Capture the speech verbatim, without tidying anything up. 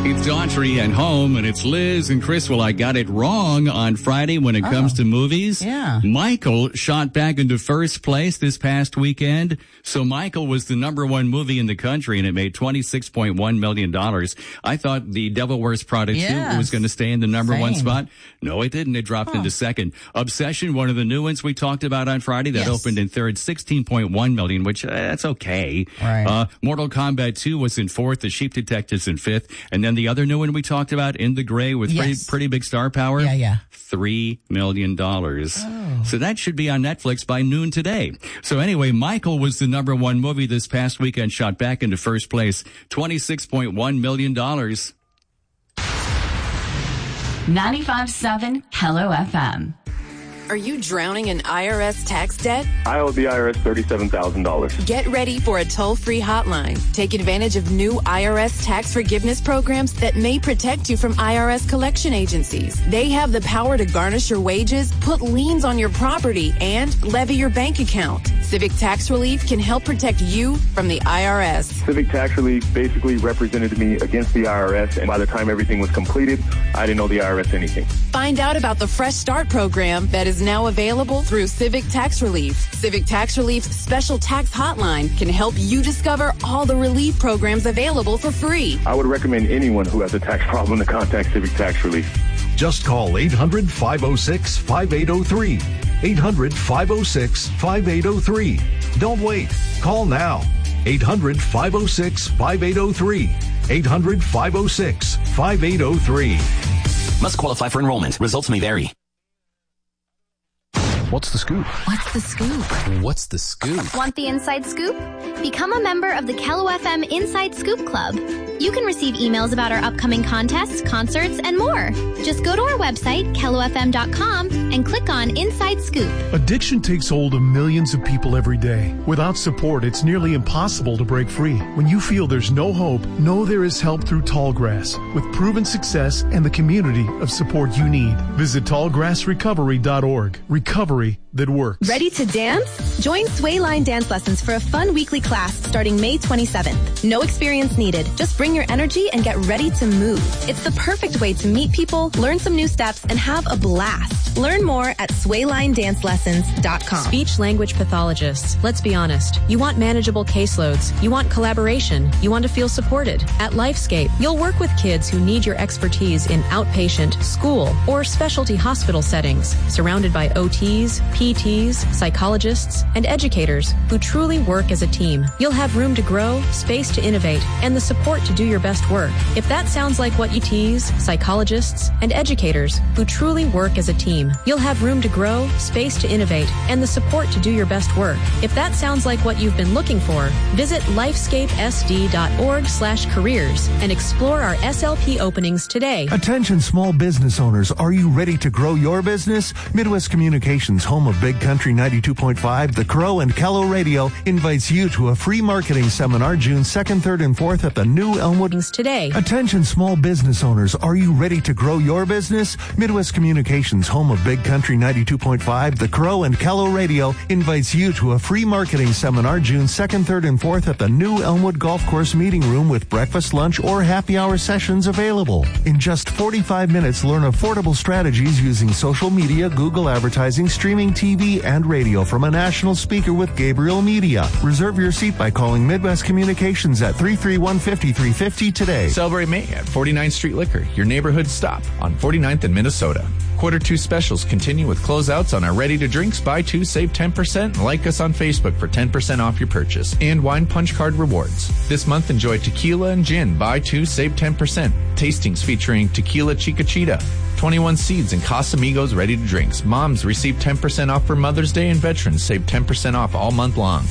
It's Daughtry and Home, and it's Liz and Chris. Well, I got it wrong on Friday when it oh, comes to movies. Yeah. Michael shot back into first place this past weekend. So Michael was the number one movie in the country, and it made twenty-six point one million dollars. I thought The Devil Wears Prada yes. two was going to stay in the number Same. one spot. No, it didn't. It dropped huh. into second. Obsession, one of the new ones we talked about on Friday, that yes. opened in third, sixteen point one million dollars, which uh, that's okay. Right. Uh, Mortal Kombat two was in fourth, The Sheep Detectives in fifth, and then the other new one we talked about, In the Gray, with yes. pretty, pretty big star power. Yeah, yeah. Three million dollars. Oh. So that should be on Netflix by noon today. So anyway, Michael was the number one movie this past weekend, shot back into first place, twenty-six point one million dollars. ninety-five point seven Hello F M. Are you drowning in I R S tax debt? I owe the I R S thirty-seven thousand dollars. Get ready for a toll-free hotline. Take advantage of new I R S tax forgiveness programs that may protect you from I R S collection agencies. They have the power to garnish your wages, put liens on your property, and levy your bank account. Civic Tax Relief can help protect you from the I R S. Civic Tax Relief basically represented me against the I R S, and by the time everything was completed, I didn't owe the I R S anything. Find out about the Fresh Start program that is now available through Civic Tax Relief. Civic Tax Relief's special tax hotline can help you discover all the relief programs available for free. I would recommend anyone who has a tax problem to contact Civic Tax Relief. Just call eight hundred, five oh six, five eight oh three. eight hundred, five oh six, five eight oh three. Don't wait. Call now. eight hundred, five oh six, five eight oh three. eight hundred, five oh six, five eight oh three. Must qualify for enrollment. Results may vary. What's the scoop? What's the scoop? What's the scoop? Want the inside scoop? Become a member of the Kello F M Inside Scoop Club. You can receive emails about our upcoming contests, concerts, and more. Just go to our website, kello f m dot com, and click on Inside Scoop. Addiction takes hold of millions of people every day. Without support, it's nearly impossible to break free. When you feel there's no hope, know there is help through Tallgrass, with proven success and the community of support you need. Visit tall grass recovery dot org. Recovery that works. Ready to dance? Join Swayline Dance Lessons for a fun weekly class starting May twenty-seventh. No experience needed. Just bring your energy and get ready to move. It's the perfect way to meet people, learn some new steps, and have a blast. Learn more at swayline dance lessons dot com. Speech language pathologists. Let's be honest. You want manageable caseloads. You want collaboration. You want to feel supported. At Lifescape, you'll work with kids who need your expertise in outpatient, school, or specialty hospital settings, surrounded by O Ts, P Ts, psychologists, and educators who truly work as a team. You'll have room to grow, space to innovate, and the support to do your best work. If that sounds like what you tease, psychologists, and educators who truly work as a team. You'll have room to grow, space to innovate, and the support to do your best work. If that sounds like what you've been looking for, visit lifescape s d dot org slash careers and explore our S L P openings today. Attention small business owners, are you ready to grow your business? Midwest Communications, home of Big Country ninety-two point five, The Crow, and Kello Radio, invites you to a free marketing seminar June second, third, and fourth at the new Elmwood today. Attention small business owners, are you ready to grow your business? Midwest Communications, home of Big Country ninety-two point five, The Crow, and Kello Radio, invites you to a free marketing seminar June second, third, and fourth at the new Elmwood Golf Course meeting room with breakfast, lunch, or happy hour sessions available. In just forty-five minutes, learn affordable strategies using social media, Google advertising, streaming T V, and radio from a national speaker with Gabriel Media. Reserve your seat by calling Midwest Communications at three three one, five three five zero today. Celebrate May at forty-ninth Street Liquor, your neighborhood stop on forty-ninth and Minnesota. Quarter two specials continue with closeouts on our ready-to-drinks. Buy two, save ten percent. Like us on Facebook for ten percent off your purchase. And Wine Punch Card rewards. This month, enjoy tequila and gin. Buy two, save ten percent. Tastings featuring Tequila Chica Cheetah, twenty-one Seeds, and Casamigos ready-to-drinks. Moms receive ten percent off for Mother's Day, and veterans save ten percent off all month long.